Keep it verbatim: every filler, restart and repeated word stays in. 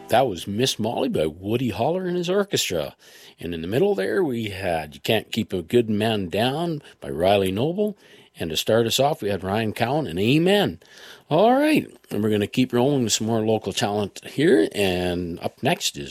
that was Miss Molly by Woody Holler and his orchestra. And in the middle there, we had You Can't Keep a Good Man Down by Riley Noble. And to start us off, we had Ryan Cowan and Amen. All right, and we're going to keep rolling with some more local talent here. And up next is